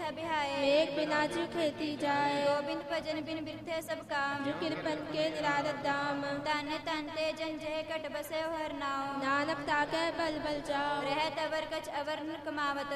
बिरथा बिहाए मेघ बिना जो खेती जाए गोबिंद भजन बिन बिरथे सब काम जो कृपन के निरालत दाम तन तन ते जन जह कट बसे हर नाव नानक ताके बल बल जाओ रहत अवर कछ अवर न कमावत